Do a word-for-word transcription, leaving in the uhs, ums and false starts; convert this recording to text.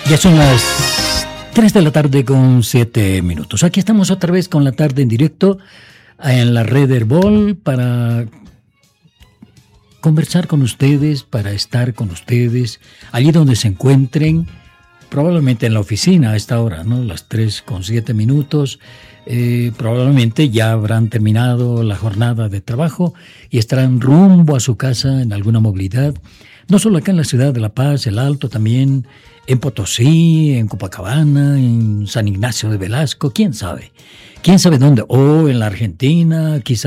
Ya son las tres de la tarde con siete minutos. Aquí estamos otra vez con la tarde en directo en la red Herbol para conversar con ustedes, para estar con ustedes, allí donde se encuentren, probablemente en la oficina a esta hora, ¿no? Las tres con siete minutos. Eh, probablemente ya habrán terminado la jornada de trabajo y estarán rumbo a su casa en alguna movilidad. No solo acá en la ciudad de La Paz, El Alto, también en Potosí, en Copacabana, en San Ignacio de Velasco, quién sabe. Quién sabe dónde, o en la Argentina, quizá